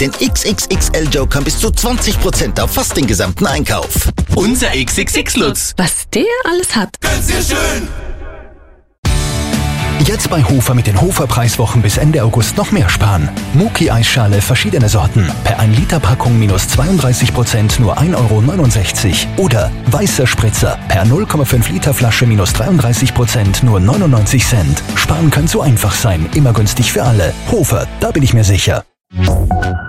den XXXL-Jokern bis zu 20% auf fast den gesamten Einkauf. Unser XXX-Lutz. Was der alles hat. Ganz sehr schön. Jetzt bei Hofer mit den Hofer-Preiswochen bis Ende August noch mehr sparen. Muki-Eisschale verschiedene Sorten. Per 1 Liter Packung minus 32% nur 1,69 €. Oder weißer Spritzer per 0,5 Liter Flasche minus 33% nur 99 Cent. Sparen kann so einfach sein. Immer günstig für alle. Hofer, da bin ich mir sicher.